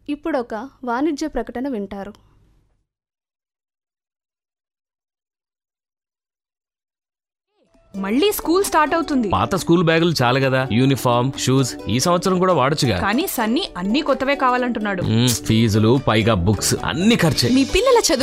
ఇప్పుడొక వాణిజ్య ప్రకటన వింటారు. మళ్ళీ స్కూల్ స్టార్ట్ అవుతుంది. పాత స్కూల్ బ్యాగులు చాలు కదా, యూనిఫామ్, షూస్ ఈ సంవత్సరం కూడా వాడొచ్చుగా. కానీ సన్నీ అన్ని కొత్తవే కావాలంటున్నాడు. ఫీజులు పైగా బుక్స్ అన్ని ఖర్చే. మీ పిల్లల చదువు